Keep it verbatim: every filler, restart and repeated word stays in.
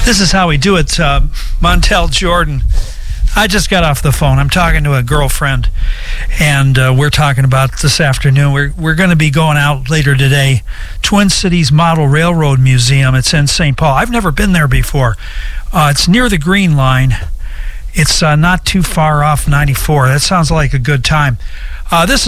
This is how we do it, uh, Montel Jordan. I just got off the phone. I'm talking to a girlfriend, and uh, we're talking about this afternoon. We're we're going to be going out later today. Twin Cities Model Railroad Museum. It's in Saint Paul. I've never been there before. Uh, it's near the Green Line. It's uh, not too far off ninety-four. That sounds like a good time. Uh, this is